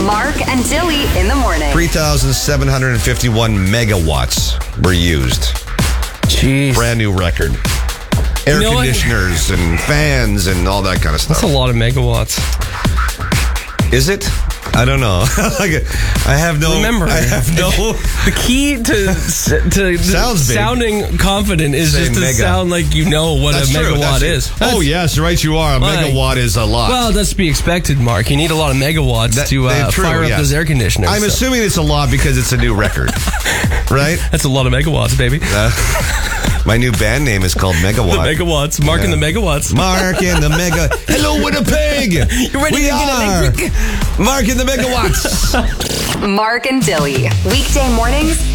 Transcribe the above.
Mark and Dilly in the morning. 3,751 megawatts were used. Jeez. Brand new record. Air conditioners and fans and all that kind of stuff. That's a lot of megawatts. Is it? I don't know. I have no. Remember, the key to sounding confident is just to sound like you know what a megawatt is. Oh yes, right. You are. A megawatt is a lot. Well, that's to be expected, Mark. You need a lot of megawatts to fire up those air conditioners. I'm assuming it's a lot because it's a new record, right? That's a lot of megawatts, baby. My new band name is called Megawatt. The Megawatts. Mark and the Megawatts. Mark and the Mega. Hello, Winnipeg. You ready to get electric? Mark and the Megawatts. Mark and Dilly. Weekday mornings